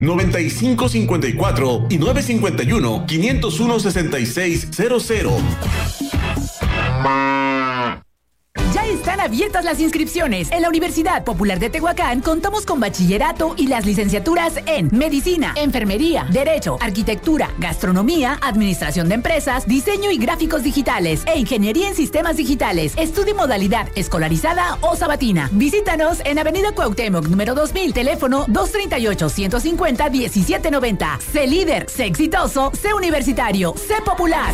9554 y 951-501-6600. Ya están abiertas las inscripciones. En la Universidad Popular de Tehuacán contamos con bachillerato y las licenciaturas en Medicina, Enfermería, Derecho, Arquitectura, Gastronomía, Administración de Empresas, Diseño y Gráficos Digitales e Ingeniería en Sistemas Digitales. Estudio modalidad escolarizada o sabatina. Visítanos en Avenida Cuauhtémoc, número 2000, teléfono 238-150-1790. Sé líder, sé exitoso, sé universitario, sé popular.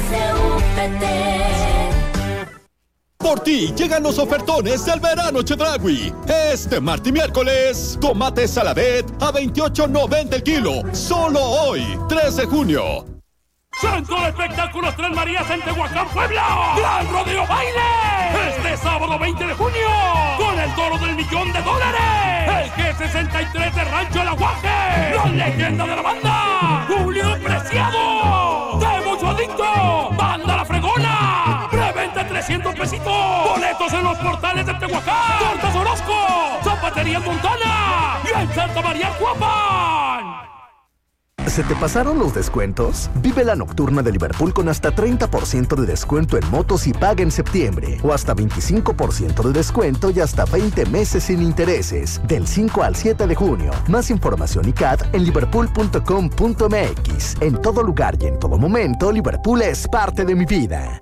Por ti llegan los ofertones del verano Chedraui. Este martes y miércoles, tomate saladet a $28.90 el kilo. Solo hoy, 3 de junio. Centro de Espectáculos Tres Marías en Tehuacán, Puebla. ¡Gran Rodeo Baile! Este sábado 20 de junio, con el toro del $1,000,000. El G63 de Rancho El Aguaje. La leyenda de la banda, Julio Preciado. De Mucho Adicto, Banda La Fregona. Preventa 300 pesitos. Boletos en los portales de Tehuacán, Tortas Orozco, Zapatería Montana y en Santa María Cuapan. ¿Se te pasaron los descuentos? Vive la nocturna de Liverpool con hasta 30% de descuento en motos y paga en septiembre. O hasta 25% de descuento y hasta 20 meses sin intereses. Del 5 al 7 de junio. Más información y CAT en liverpool.com.mx. En todo lugar y en todo momento, Liverpool es parte de mi vida.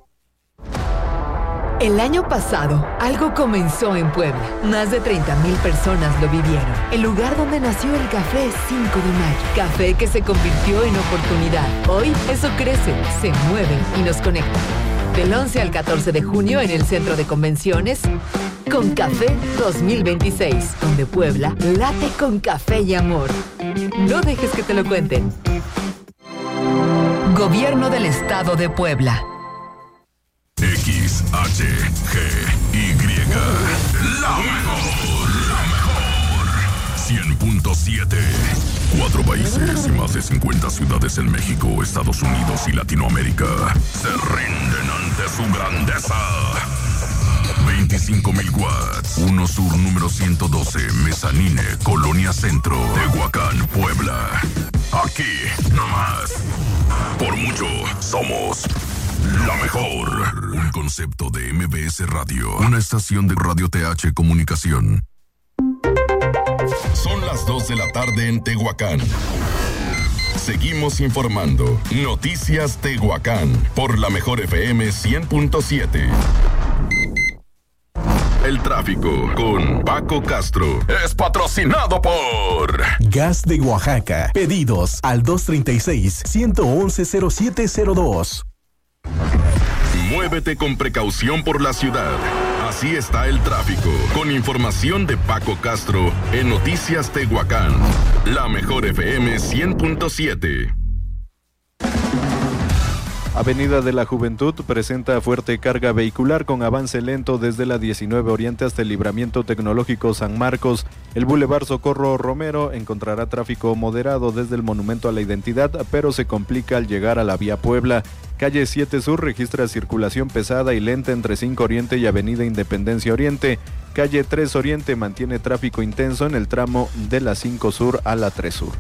El año pasado, algo comenzó en Puebla. Más de 30,000 personas lo vivieron. El lugar donde nació el Café 5 de Mayo. Café que se convirtió en oportunidad. Hoy, eso crece, se mueve y nos conecta. Del 11 al 14 de junio en el Centro de Convenciones, Con Café 2026, donde Puebla late con café y amor. No dejes que te lo cuenten. Gobierno del Estado de Puebla. XHGY, la mejor, 100.7. 4 países y más de 50 ciudades en México, Estados Unidos y Latinoamérica se rinden ante su grandeza. 25,000 watts. 1 Sur número 112, Mezanine, Colonia Centro, Tehuacán, Puebla. Aquí, nomás. Por mucho, somos la mejor. Un concepto de MBS Radio. Una estación de Radio TH Comunicación. Son las 2 de la tarde en Tehuacán. Seguimos informando. Noticias Tehuacán. Por la mejor FM 100.7. El tráfico con Paco Castro es patrocinado por Gas de Oaxaca. Pedidos al 236-111-0702. Muévete con precaución por la ciudad. Así está el tráfico. Con información de Paco Castro en Noticias Tehuacán. La mejor FM 100.7. Avenida de la Juventud presenta fuerte carga vehicular con avance lento desde la 19 Oriente hasta el Libramiento Tecnológico San Marcos. El Boulevard Socorro Romero encontrará tráfico moderado desde el Monumento a la Identidad, pero se complica al llegar a la Vía Puebla. Calle 7 Sur registra circulación pesada y lenta entre 5 Oriente y Avenida Independencia Oriente. Calle 3 Oriente mantiene tráfico intenso en el tramo de la 5 Sur a la 3 Sur.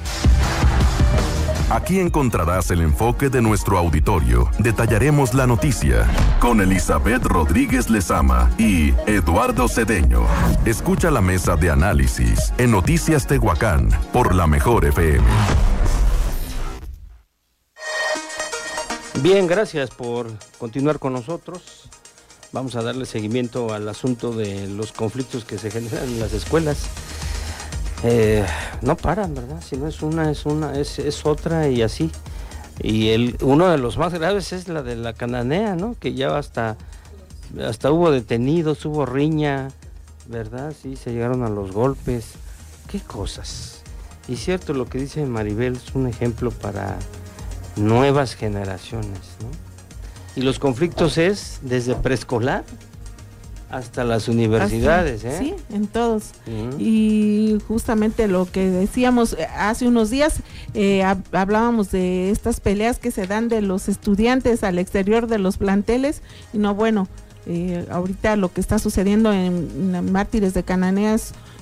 Aquí encontrarás el enfoque de nuestro auditorio. Detallaremos la noticia con Elizabeth Rodríguez Lezama y Eduardo Cedeño. Escucha la mesa de análisis en Noticias Tehuacán por la mejor FM. Bien, gracias por continuar con nosotros. Vamos a darle seguimiento al asunto de los conflictos que se generan en las escuelas. No paran, ¿verdad? Si no es una, es otra y así. Y uno de los más graves es la de la Cananea, ¿no? Que ya hasta hubo detenidos, hubo riña, ¿verdad? Sí, se llegaron a los golpes. ¿Qué cosas? Y cierto, lo que dice Maribel es un ejemplo para nuevas generaciones, ¿no? Y los conflictos es desde preescolar hasta las universidades, ¿eh? Sí, en todos. Y justamente lo que decíamos hace unos días, hablábamos de estas peleas que se dan de los estudiantes al exterior de los planteles, y no, bueno, ahorita lo que está sucediendo en Mártires de Cananea es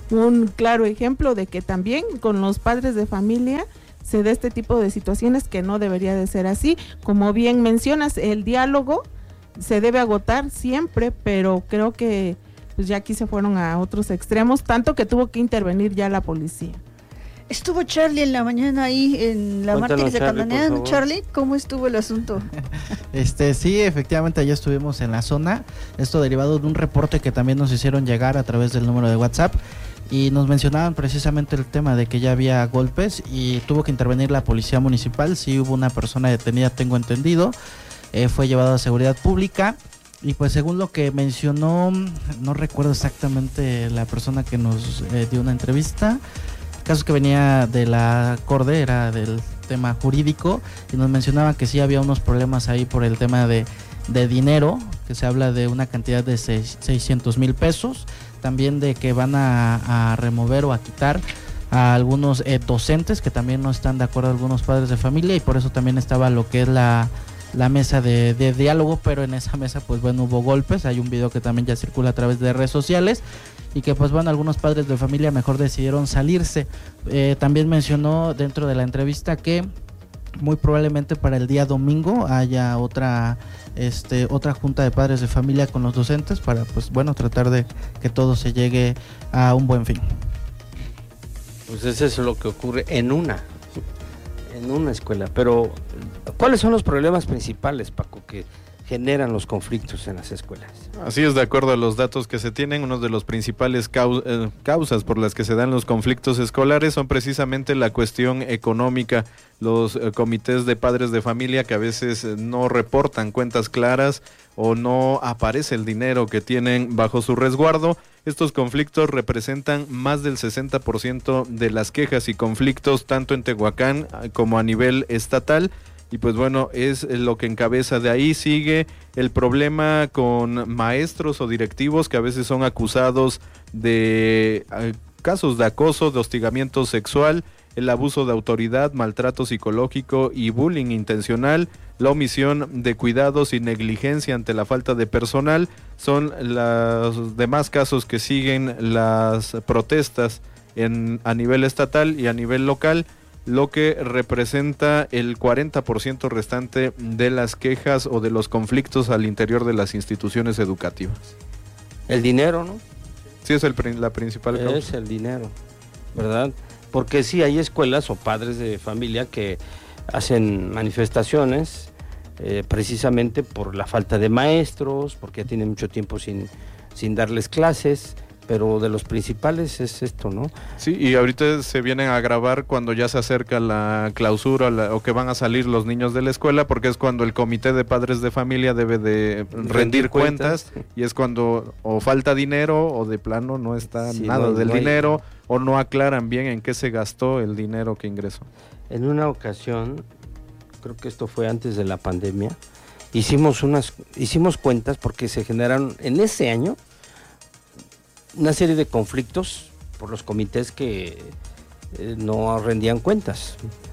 un claro ejemplo de que también con los padres de familia se da este tipo de situaciones que no debería de ser así. Como bien mencionas, el diálogo se debe agotar siempre, pero creo que pues ya aquí se fueron a otros extremos, tanto que tuvo que intervenir ya la policía. Estuvo Charlie en la mañana ahí en la Mártires de Cananea. Charlie, ¿cómo estuvo el asunto? Sí, efectivamente, allá estuvimos en la zona. Esto derivado de un reporte que también nos hicieron llegar a través del número de WhatsApp. Y nos mencionaban precisamente el tema de que ya había golpes y tuvo que intervenir la policía municipal. Sí hubo una persona detenida, tengo entendido. Fue llevado a seguridad pública. Y pues según lo que mencionó, no recuerdo exactamente la persona que nos dio una entrevista. Caso que venía de la CORDE, era del tema jurídico, y nos mencionaban que sí había unos problemas ahí por el tema de dinero, que se habla de una cantidad de 600,000 pesos, también de que van a remover o a quitar a algunos docentes que también no están de acuerdo, algunos padres de familia, y por eso también estaba lo que es la mesa de diálogo, pero en esa mesa pues bueno, hubo golpes. Hay un video que también ya circula a través de redes sociales y que pues bueno, algunos padres de familia mejor decidieron salirse. También mencionó dentro de la entrevista que muy probablemente para el día domingo haya otra junta de padres de familia con los docentes para pues bueno, tratar de que todo se llegue a un buen fin. Pues eso es lo que ocurre en una escuela. Pero ¿cuáles son los problemas principales, Paco, que generan los conflictos en las escuelas? Así es, de acuerdo a los datos que se tienen, uno de los principales causas por las que se dan los conflictos escolares son precisamente la cuestión económica. Los comités de padres de familia que a veces no reportan cuentas claras o no aparece el dinero que tienen bajo su resguardo. Estos conflictos representan más del 60% de las quejas y conflictos tanto en Tehuacán como a nivel estatal. Y pues bueno, es lo que encabeza. De ahí sigue el problema con maestros o directivos que a veces son acusados de casos de acoso, de hostigamiento sexual, el abuso de autoridad, maltrato psicológico y bullying intencional, la omisión de cuidados y negligencia ante la falta de personal. Son los demás casos que siguen las protestas a nivel estatal y a nivel local, lo que representa el 40% restante de las quejas o de los conflictos al interior de las instituciones educativas. El dinero, ¿no? Sí, es la principal causa. Es el dinero, ¿verdad? Porque sí hay escuelas o padres de familia que hacen manifestaciones precisamente por la falta de maestros, porque ya tienen mucho tiempo sin darles clases. Pero de los principales es esto, ¿no? Sí, y ahorita se vienen a agravar cuando ya se acerca la clausura o que van a salir los niños de la escuela, porque es cuando el comité de padres de familia debe de rendir cuentas y es cuando o falta dinero o de plano no está nada del dinero o no aclaran bien en qué se gastó el dinero que ingresó. En una ocasión, creo que esto fue antes de la pandemia, hicimos cuentas porque se generaron en ese año una serie de conflictos por los comités que no rendían cuentas.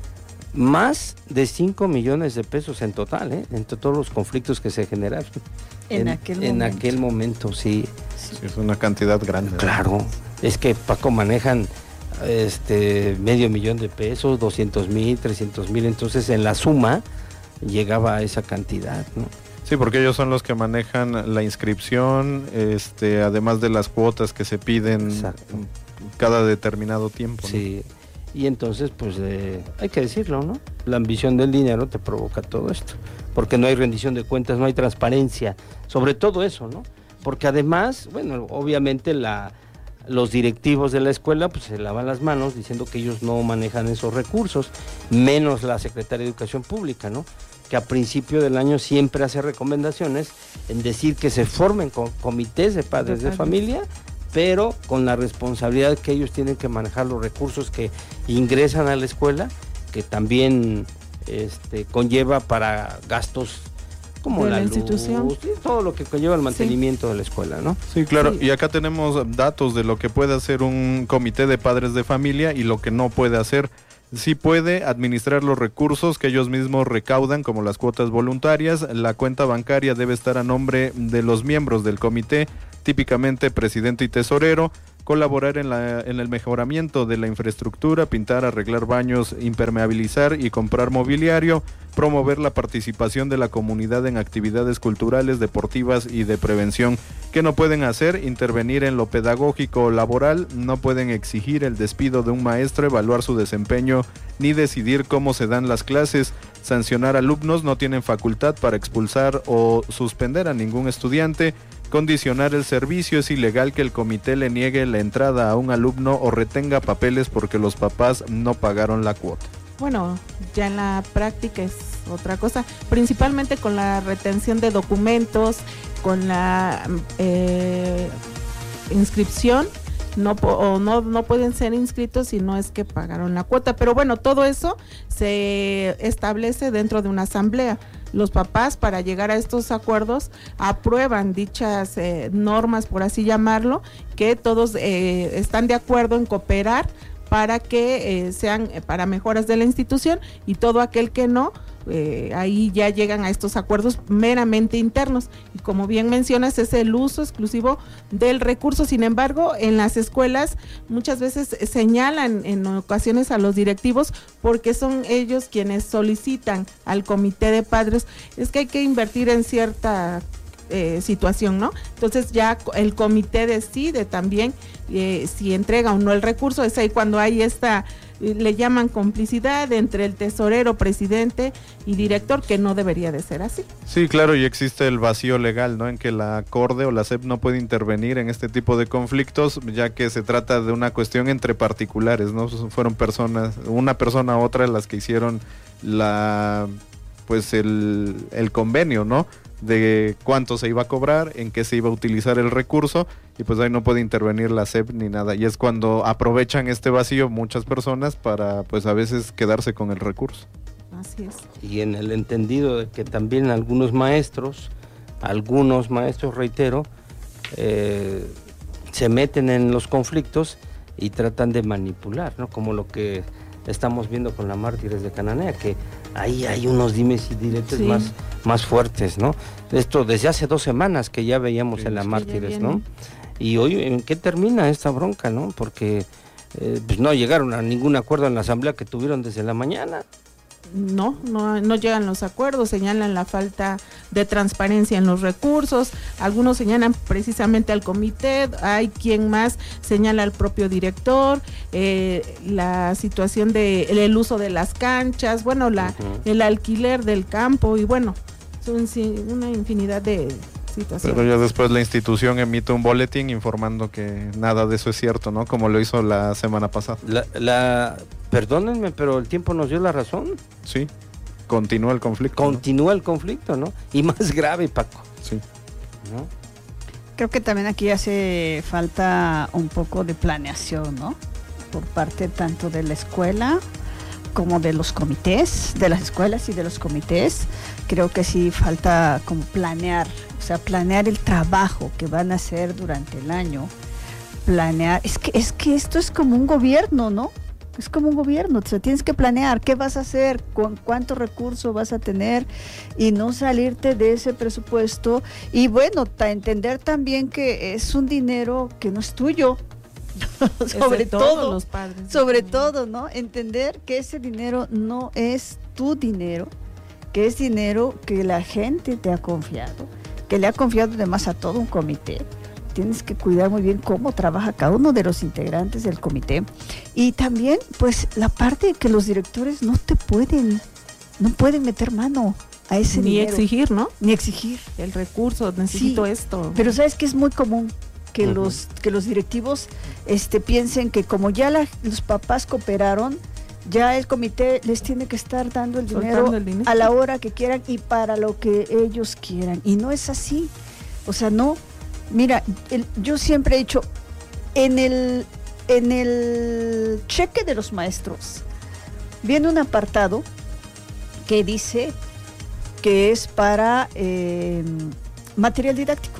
Más de 5 millones de pesos en total, entre todos los conflictos que se generaron. En aquel momento, sí. Sí, es una cantidad grande. Claro, es que Paco manejan $500,000 de pesos, 200,000, 300,000, entonces en la suma llegaba a esa cantidad, ¿no? Sí, porque ellos son los que manejan la inscripción, además de las cuotas que se piden. Exacto. Cada determinado tiempo, ¿no? Sí, y entonces pues hay que decirlo, ¿no? La ambición del dinero te provoca todo esto, porque no hay rendición de cuentas, no hay transparencia, sobre todo eso, ¿no? Porque además, bueno, obviamente los directivos de la escuela pues se lavan las manos diciendo que ellos no manejan esos recursos, menos la Secretaría de Educación Pública, ¿no? Que a principio del año siempre hace recomendaciones en decir que se formen comités de padres de familia, pero con la responsabilidad que ellos tienen que manejar los recursos que ingresan a la escuela, que también conlleva para gastos como de la institución, luz, todo lo que conlleva el mantenimiento de la escuela, ¿no? Sí, claro, y acá tenemos datos de lo que puede hacer un comité de padres de familia y lo que no puede hacer. Sí puede administrar los recursos que ellos mismos recaudan, como las cuotas voluntarias. La cuenta bancaria debe estar a nombre de los miembros del comité, típicamente presidente y tesorero. colaborar en el mejoramiento de la infraestructura, pintar, arreglar baños, impermeabilizar y comprar mobiliario, promover la participación de la comunidad en actividades culturales, deportivas y de prevención. ¿Qué no pueden hacer? Intervenir en lo pedagógico o laboral, no pueden exigir el despido de un maestro, evaluar su desempeño, ni decidir cómo se dan las clases, sancionar alumnos, no tienen facultad para expulsar o suspender a ningún estudiante, condicionar el servicio, es ilegal que el comité le niegue la entrada a un alumno o retenga papeles porque los papás no pagaron la cuota. Bueno, ya en la práctica es otra cosa, principalmente con la retención de documentos, con la inscripción, no pueden ser inscritos si no es que pagaron la cuota, pero bueno, todo eso se establece dentro de una asamblea. Los papás, para llegar a estos acuerdos, aprueban dichas normas, por así llamarlo, que todos están de acuerdo en cooperar para que sean para mejoras de la institución, y todo aquel que no, ahí ya llegan a estos acuerdos meramente internos, y como bien mencionas, es el uso exclusivo del recurso. Sin embargo, en las escuelas muchas veces señalan en ocasiones a los directivos, porque son ellos quienes solicitan al comité de padres, es que hay que invertir en cierta situación, ¿no? Entonces ya el comité decide también si entrega o no el recurso. Es ahí cuando hay esta, le llaman complicidad entre el tesorero, presidente y director, que no debería de ser así. Sí, claro, y existe el vacío legal, ¿no? En que la CORDE o la SEP no puede intervenir en este tipo de conflictos, ya que se trata de una cuestión entre particulares, ¿no? Fueron personas, una persona u otra, las que hicieron el convenio, ¿no? De cuánto se iba a cobrar, en qué se iba a utilizar el recurso, y pues ahí no puede intervenir la SEP ni nada, y es cuando aprovechan este vacío muchas personas para pues a veces quedarse con el recurso. Así es. Y en el entendido de que también algunos maestros, reitero, se meten en los conflictos y tratan de manipular, ¿no? Como lo que estamos viendo con la Mártires de Cananea, que ahí hay unos dimes y diretes más fuertes, ¿no? Esto desde hace 2 semanas que ya veíamos en la Mártires, ¿no? Y hoy, ¿en qué termina esta bronca, no? Porque pues no llegaron a ningún acuerdo en la asamblea que tuvieron desde la mañana. No llegan los acuerdos, señalan la falta de transparencia en los recursos, algunos señalan precisamente al comité, hay quien más señala al propio director, la situación del uso de las canchas, bueno, el alquiler del campo, y bueno, son una infinidad de situaciones. Pero ya después la institución emite un boletín informando que nada de eso es cierto, ¿no? Como lo hizo la semana pasada. Perdónenme, pero el tiempo nos dio la razón. Sí, continúa el conflicto. Continúa el conflicto, ¿no? Y más grave, Paco. Sí. ¿No? Creo que también aquí hace falta un poco de planeación, ¿no? Por parte tanto de la escuela como de los comités, de las escuelas y de los comités. Creo que sí falta como planear el trabajo que van a hacer durante el año. Planear, es que esto es como un gobierno, ¿no? Es como un gobierno, o sea, tienes que planear qué vas a hacer, cuántos recursos vas a tener, y no salirte de ese presupuesto. Y bueno, entender también que es un dinero que no es tuyo. sobre todo los padres, sobre todo, ¿no? Entender que ese dinero no es tu dinero, que es dinero que la gente te ha confiado, que le ha confiado además a todo un comité. Tienes que cuidar muy bien cómo trabaja cada uno de los integrantes del comité, y también pues la parte de que los directores no pueden meter mano a ese dinero. Ni exigir, ¿no? Ni exigir el recurso, necesito esto. Pero sabes que es muy común que los directivos piensen que como ya los papás cooperaron, ya el comité les tiene que estar dando el dinero a la hora que quieran y para lo que ellos quieran, y no es así. O sea, no. Mira, yo siempre he dicho, en el cheque de los maestros viene un apartado que dice que es para material didáctico.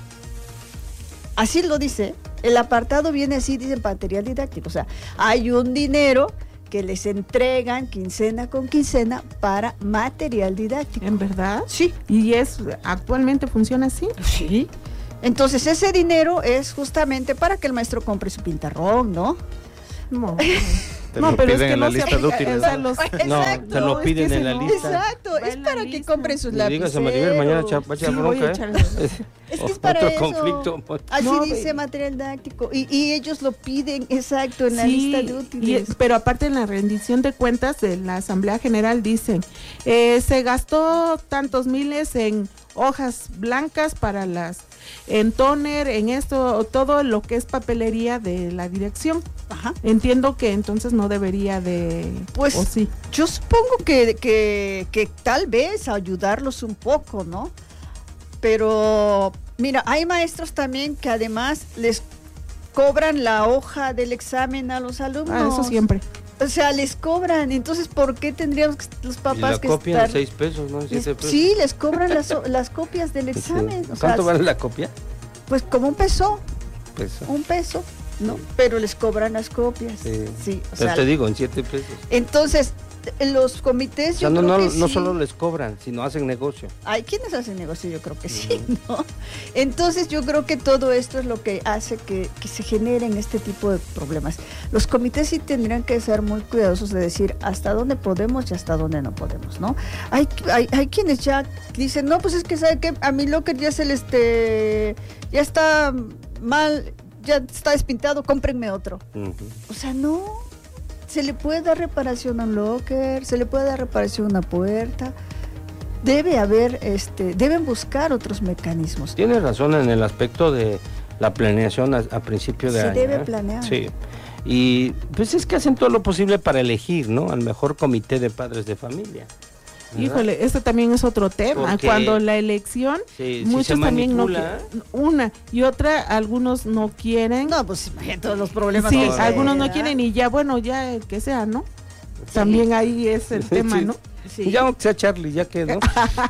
Así lo dice, el apartado viene así, dice material didáctico. O sea, hay un dinero que les entregan quincena con quincena para material didáctico. ¿En verdad? Sí. ¿Y actualmente funciona así? Sí. Entonces ese dinero es justamente para que el maestro compre su pintarrón, ¿no? No. Te lo piden en la lista de útiles. No, te lo piden en la lista. Exacto, es para que compren sus lápices. Dígase, Maribel, mañana vaya bronca, Es que es para otro eso. conflicto. Así dice material didáctico. Y ellos lo piden, exacto, en la lista de útiles. Pero aparte en la rendición de cuentas de la Asamblea General dicen, se gastó tantos miles en hojas blancas para en toner, en esto, todo lo que es papelería de la dirección. Ajá. Entiendo que entonces no debería de... Pues ¿o sí? Yo supongo que tal vez ayudarlos un poco, ¿no? Pero mira, hay maestros también que además les cobran la hoja del examen a los alumnos. Eso siempre. O sea, les cobran. Entonces, ¿por qué tendríamos los papás que copian estar... 6 pesos, ¿no? 7 pesos. Sí, les cobran las copias del examen. Sí. O ¿Cuánto sea, vale la copia? Pues como $1. Peso. $1, ¿no? Pero les cobran las copias. Sí, o sea, te digo, en 7 pesos. Entonces, los comités... O sea, yo creo que no sí. solo les cobran, sino hacen negocio. Hay quienes hacen negocio, yo creo que sí, ¿no? Entonces yo creo que todo esto es lo que hace que se generen este tipo de problemas. Los comités sí tendrían que ser muy cuidadosos de decir hasta dónde podemos y hasta dónde no podemos, ¿no? Hay quienes ya dicen, no, pues es que sabe que a mi locker ya ya está mal, ya está despintado, cómprenme otro. O sea, no. Se le puede dar reparación a un locker, se le puede dar reparación a una puerta. Deben buscar otros mecanismos. Tienes razón en el aspecto de la planeación a principio de año. Se debe planear. Sí. Y pues es que hacen todo lo posible para elegir, ¿no? Al mejor comité de padres de familia. ¿verdad? Híjole, este también es otro tema. Porque cuando la elección, muchos si se también no manipula, una y otra, algunos no quieren. No, pues imagínate todos los problemas. Sí, que se algunos no da. quieren y ya, bueno, ya el que sea, ¿no? Sí. También ahí es el tema, ¿no? Sí. Ya aunque sea Charlie, ya que no.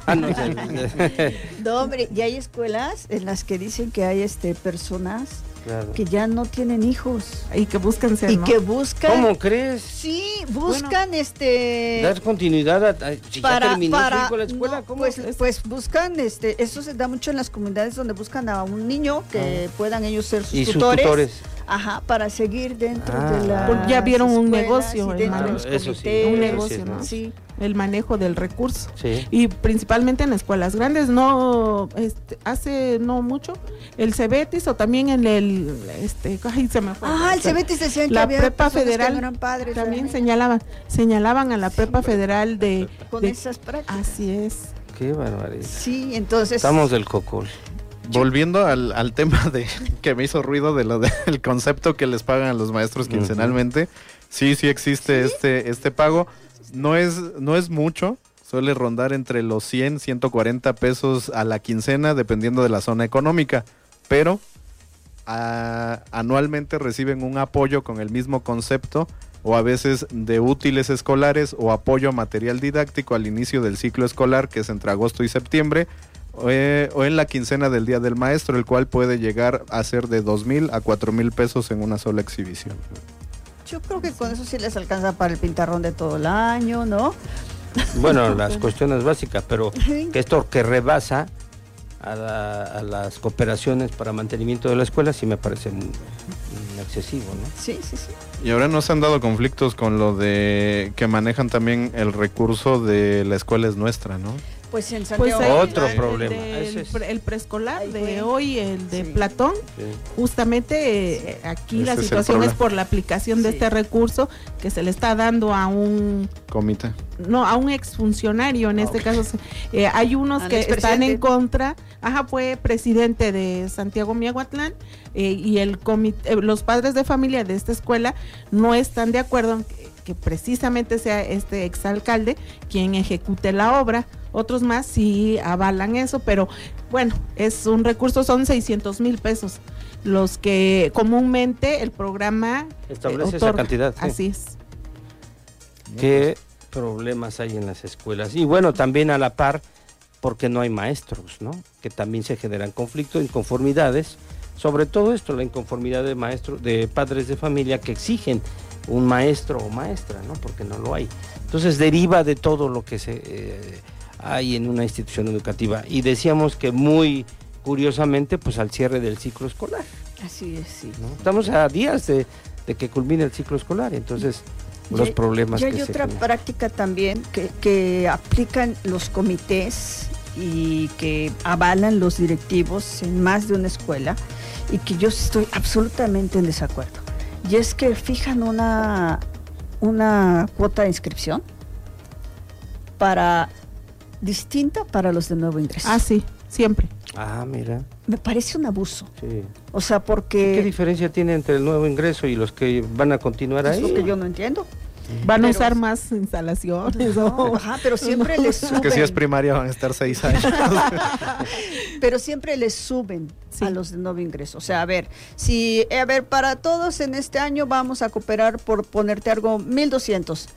No, hombre, y hay escuelas en las que dicen que hay personas claro. que ya no tienen hijos y que buscan ser, y ¿no? que buscan. ¿Cómo crees? Sí, buscan dar continuidad si ya terminó su hijo la escuela. No, ¿cómo pues buscan eso se da mucho en las comunidades donde buscan a un niño que puedan ellos ser sus tutores. Ajá, para seguir dentro de la. Ya vieron un negocio, un negocio, ¿no? Sí. El manejo del recurso. Sí. Y principalmente en escuelas grandes, no hace no mucho el Cebetis o también en el ay, se me fue. El Cebetis decían la que había prepa federal que no eran padres, también señalaban a la prepa federal con esas prácticas. Así es. Qué barbaridad. Sí, entonces estamos del cocol. Volviendo al tema de que me hizo ruido de lo del concepto que les pagan a los maestros quincenalmente, sí existe este pago. No es mucho, suele rondar entre los 100, 140 pesos a la quincena, dependiendo de la zona económica, pero anualmente reciben un apoyo con el mismo concepto, o a veces de útiles escolares o apoyo a material didáctico al inicio del ciclo escolar, que es entre agosto y septiembre, o en la quincena del Día del Maestro, el cual puede llegar a ser de 2,000 a 4,000 pesos en una sola exhibición. Yo creo que con eso sí les alcanza para el pintarrón de todo el año, ¿no? Bueno, las cuestiones básicas, pero que esto que rebasa a las cooperaciones para mantenimiento de la escuela sí me parece muy excesivo, ¿no? Sí. Y ahora nos han dado conflictos con lo de que manejan también el recurso de la escuela es nuestra, ¿no? Pues en Santiago otro problema. El preescolar de hoy, el de Platón, justamente aquí la situación es por la aplicación de este recurso que se le está dando a un comité. No, a un exfuncionario en este caso. Hay unos que están en contra. Fue presidente de Santiago Miahuatlán y el comité, los padres de familia de esta escuela no están de acuerdo en que precisamente sea este exalcalde quien ejecute la obra. Otros más sí avalan eso, pero bueno, es un recurso, son 600,000 pesos los que comúnmente el programa establece esa cantidad. Sí. Así es. ¿Qué problemas hay en las escuelas? Y bueno, también a la par, porque no hay maestros, ¿no? Que también se generan conflictos, inconformidades, sobre todo esto, la inconformidad de maestros, de padres de familia que exigen un maestro o maestra, ¿no? Porque no lo hay. Entonces deriva de todo lo que hay en una institución educativa. Y decíamos que muy curiosamente, pues al cierre del ciclo escolar. Así es, sí. ¿No? Estamos a días de que culmine el ciclo escolar, entonces los problemas y que hay se otra generan. práctica también que aplican los comités y que avalan los directivos en más de una escuela y que yo estoy absolutamente en desacuerdo. Y es que fijan una cuota de inscripción distinta para los de nuevo ingreso. Ah, sí, siempre. Ah, mira. Me parece un abuso. Sí. O sea, porque... ¿Qué diferencia tiene entre el nuevo ingreso y los que van a continuar ahí? Es lo que yo no entiendo. ¿Van a usar más instalaciones? No, ajá, pero siempre les suben. Es que si es primaria van a estar 6 años. Pero siempre les suben a los de nuevo ingreso. O sea, a ver, para todos en este año vamos a cooperar, por ponerte algo, 1,200.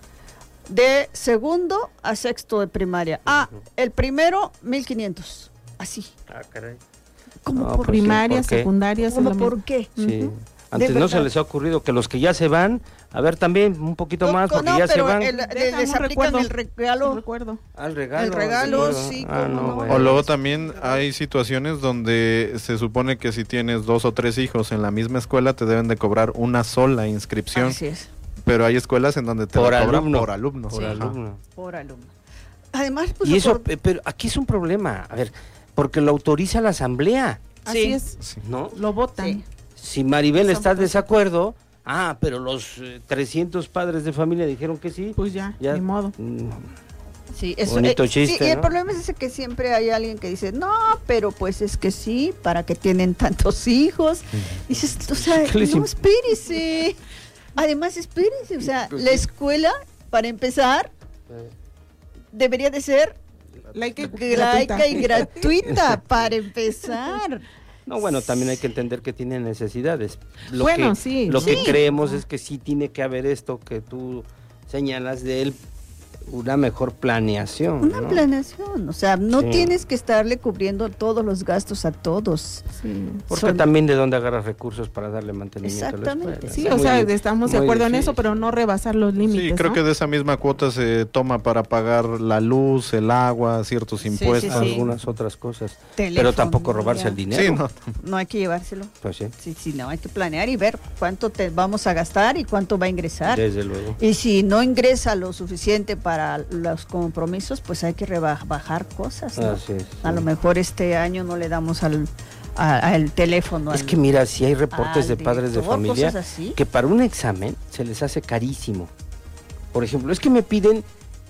De segundo a sexto de primaria. El primero, 1,500. Así. Ah, caray. ¿Cómo No, por primaria, ¿por qué? secundaria? ¿Cómo por qué? Sí. Antes no se les ha ocurrido que los que ya se van, a ver también un poquito más, porque ya se van. Les aplican el regalo. Al regalo. El regalo, sí. No, bueno. O luego también hay situaciones donde se supone que si tienes 2 o 3 hijos en la misma escuela te deben de cobrar una sola inscripción. Así es. Pero hay escuelas en donde te Por la cobran alumno. por alumno. Por Ajá. alumno. Por alumno. Además, pues... Y eso, pero aquí es un problema, a ver, porque lo autoriza la asamblea. Así es. ¿No? Lo votan. Sí. Si Maribel está en desacuerdo, pero los 300 padres de familia dijeron que sí. Pues ya. Ni modo. Sí, eso, bonito chiste, sí, y el ¿no? problema es ese que siempre hay alguien que dice, no, pero pues es que sí, para que tienen tantos hijos. Y dices, o sea, no, espérese. Además, espérese, o sea, la escuela, para empezar, debería de ser laica y gratuita, para empezar. No, bueno, también hay que entender que tiene necesidades. Lo Bueno, que, sí. Lo que Sí. creemos es que sí tiene que haber esto que tú señalas de él, una mejor planeación. Una ¿no? planeación, o sea, no Sí. tienes que estarle cubriendo todos los gastos a todos. Porque también de dónde agarras recursos para darle mantenimiento a la Exactamente. escuela. Sí, Está o sea, muy- estamos de muy acuerdo en difícil. eso, pero no rebasar los límites. Sí, creo ¿no? que de esa misma cuota se toma para pagar la luz, el agua, ciertos impuestos. Algunas otras cosas. Telefonía. Pero tampoco robarse el dinero. Sí, no. No hay que llevárselo. Pues sí. Sí, no, hay que planear y ver cuánto te vamos a gastar y cuánto va a ingresar. Desde luego. Y si no ingresa lo suficiente para los compromisos, pues hay que bajar cosas, ¿no? Así es, A lo mejor este año no le damos al teléfono. Es que mira, si hay reportes de al padres de director, familia cosas así. que para un examen se les hace carísimo. Por ejemplo, es que me piden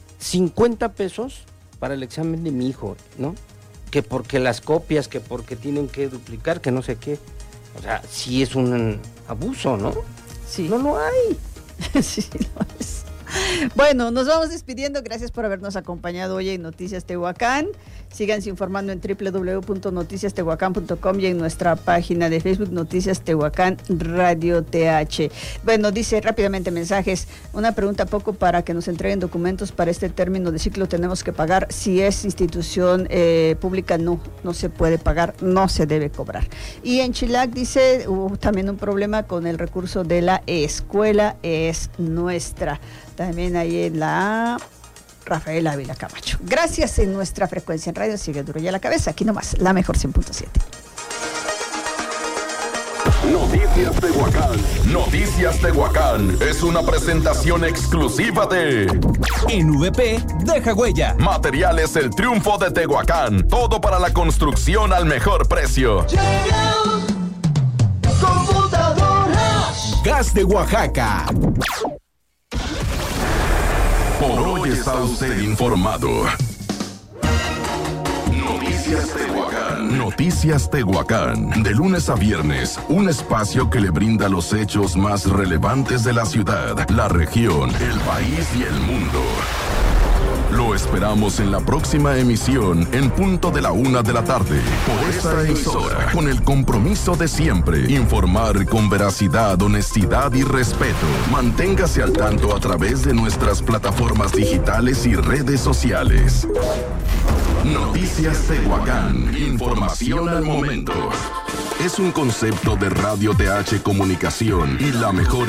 50 pesos para el examen de mi hijo, ¿no? Que porque las copias, que porque tienen que duplicar, que no sé qué. O sea, sí es un abuso, ¿no? Sí. No lo hay. Sí, lo es. Bueno, nos vamos despidiendo. Gracias por habernos acompañado hoy en Noticias Tehuacán. Síganse informando en www.noticiastehuacán.com y en nuestra página de Facebook Noticias Tehuacán Radio TH. Bueno, dice rápidamente mensajes. Una pregunta poco para que nos entreguen documentos para este término de ciclo. Tenemos que pagar. Si es institución pública, no se puede pagar, no se debe cobrar. Y en Chilac dice, hubo también un problema con el recurso de la escuela es nuestra. También ahí en la Rafael Ávila Camacho. Gracias en nuestra frecuencia en radio. Sigue duro ya la cabeza. Aquí nomás, la mejor 100.7. Noticias Tehuacán. Noticias Tehuacán es una presentación exclusiva de NVP deja huella. Materiales El Triunfo de Tehuacán. Todo para la construcción al mejor precio. Computadoras. Gas de Oaxaca. Por hoy está usted informado. Noticias Tehuacán. Noticias Tehuacán. De lunes a viernes, un espacio que le brinda los hechos más relevantes de la ciudad, la región, el país y el mundo. Lo esperamos en la próxima emisión, en punto de la 1 de la tarde, por esta emisora, con el compromiso de siempre, informar con veracidad, honestidad y respeto. Manténgase al tanto a través de nuestras plataformas digitales y redes sociales. Noticias Tehuacán, información al momento. Es un concepto de Radio TH Comunicación y la mejor